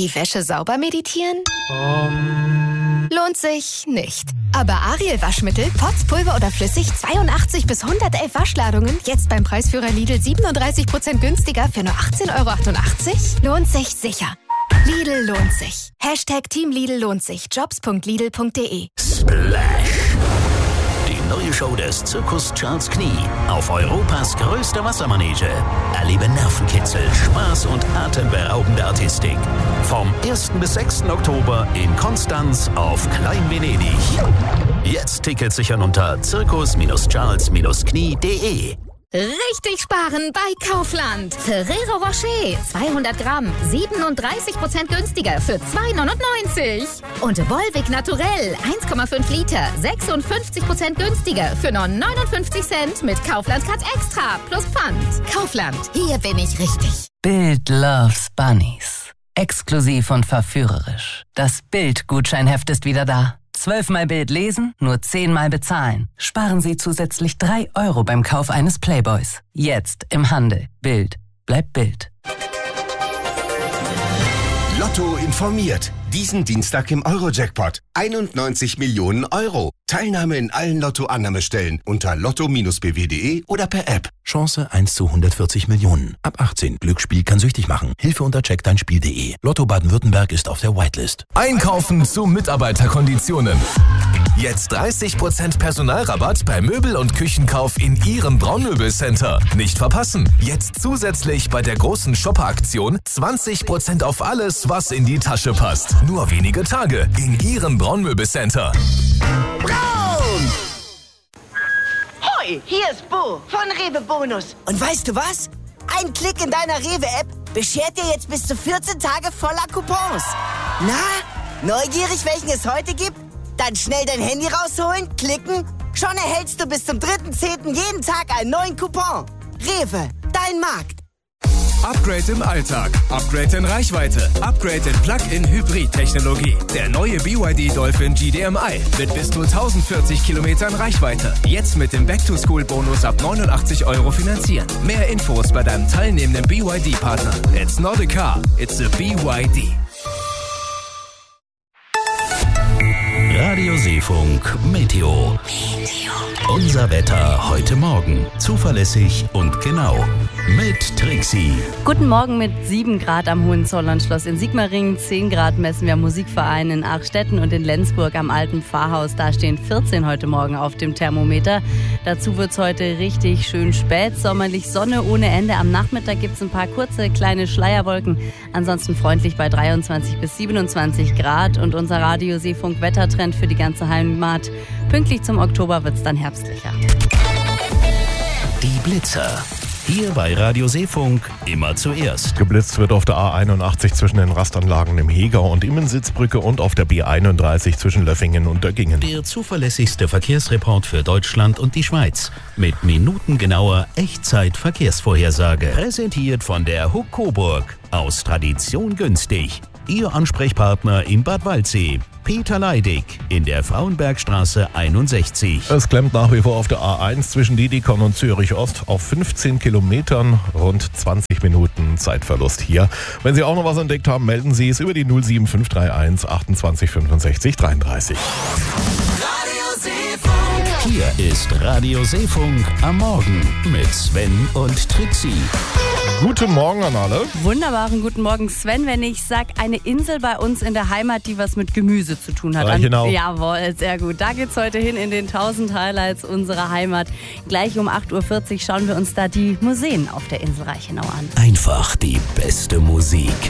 Die Wäsche sauber meditieren? Lohnt sich nicht. Aber Ariel Waschmittel, Pots, Pulver oder flüssig, 82 bis 111 Waschladungen, jetzt beim Preisführer Lidl 37% günstiger für nur 18,88 €? Lohnt sich sicher. Lidl lohnt sich. Team Lidl lohnt sich. Jobs.lidl.de. Splash! Die neue Show des Zirkus Charles Knie auf Europas größter Wassermanege. Erlebe Nervenkitzel, Spaß und atemberaubende Artistik. Vom 1. bis 6. Oktober in Konstanz auf Klein Venedig. Jetzt Tickets sichern unter zirkus-charles-knie.de. Richtig sparen bei Kaufland. Ferrero Rocher, 200 Gramm, 37% günstiger für 2,99 €. Und Volvic Naturell, 1,5 Liter, 56% günstiger für nur 59 Cent mit Kaufland Cut Extra plus Pfand. Kaufland, hier bin ich richtig. Bild loves Bunnies. Exklusiv und verführerisch. Das Bild-Gutscheinheft ist wieder da. 12-mal Bild lesen, nur 10-mal bezahlen. Sparen Sie zusätzlich 3 € beim Kauf eines Playboys. Jetzt im Handel. Bild bleibt Bild. Lotto informiert. Diesen Dienstag im Euro-Jackpot. 91 Millionen €. Teilnahme in allen Lotto-Annahmestellen unter lotto-bw.de oder per App. Chance 1 zu 140 Millionen. Ab 18. Glücksspiel kann süchtig machen. Hilfe unter checkdeinspiel.de. Lotto Baden-Württemberg ist auf der Whitelist. Einkaufen zu Mitarbeiterkonditionen. Jetzt 30% Personalrabatt bei Möbel- und Küchenkauf in Ihrem Braunmöbelcenter. Nicht verpassen. Jetzt zusätzlich bei der großen Shopper-Aktion 20% auf alles, was in die Tasche passt. Nur wenige Tage in Ihrem Braunmöbelcenter. Braun! Hoi, hier ist Bo von Rewe Bonus. Und weißt du was? Ein Klick in deiner Rewe-App beschert dir jetzt bis zu 14 Tage voller Coupons. Na, neugierig, welchen es heute gibt? Dann schnell dein Handy rausholen, klicken. Schon erhältst du bis zum 3.10. jeden Tag einen neuen Coupon. Rewe, dein Markt. Upgrade im Alltag, Upgrade in Reichweite, Upgrade in Plug-in-Hybrid-Technologie. Der neue BYD Dolphin GDMI mit bis zu 1040 Kilometern Reichweite. Jetzt mit dem Back-to-School-Bonus ab 89 € finanzieren. Mehr Infos bei deinem teilnehmenden BYD-Partner. It's not a car, it's a BYD. Radio Seefunk Meteo. Unser Wetter heute Morgen. Zuverlässig und genau. Mit Trixie. Guten Morgen mit 7 Grad am Hohenzollernschloss in Sigmaringen. 10 Grad messen wir am Musikverein in Achstetten und in Lenzburg am Alten Pfarrhaus. Da stehen 14 heute Morgen auf dem Thermometer. Dazu wird es heute richtig schön spät. Sommerlich Sonne ohne Ende. Am Nachmittag gibt es ein paar kurze kleine Schleierwolken. Ansonsten freundlich bei 23 bis 27 Grad. Und unser Radio Seefunk Wettertrend für die ganze Heimat. Pünktlich zum Oktober wird es dann herbstlicher. Die Blitzer. Hier bei Radio Seefunk immer zuerst. Geblitzt wird auf der A81 zwischen den Rastanlagen im Heger und Immensitzbrücke und auf der B31 zwischen Löffingen und Döggingen. Der zuverlässigste Verkehrsreport für Deutschland und die Schweiz. Mit minutengenauer Echtzeit-Verkehrsvorhersage. Präsentiert von der Huck Coburg. Aus Tradition günstig. Ihr Ansprechpartner in Bad Waldsee. Peter Leidig in der Frauenbergstraße 61. Es klemmt nach wie vor auf der A1 zwischen Didikon und Zürich Ost auf 15 Kilometern, rund 20 Minuten Zeitverlust hier. Wenn Sie auch noch was entdeckt haben, melden Sie es über die 07531 28 65 33. Radio Seefunk. Hier ist Radio Seefunk am Morgen mit Sven und Trixie. Guten Morgen an alle. Wunderbaren guten Morgen, Sven. Wenn ich sag, eine Insel bei uns in der Heimat, die was mit Gemüse zu tun hat. Genau. Jawohl, sehr gut. Da geht's heute hin in den 1000 Highlights unserer Heimat. Gleich um 8.40 Uhr schauen wir uns da die Museen auf der Insel Reichenau an. Einfach die beste Musik.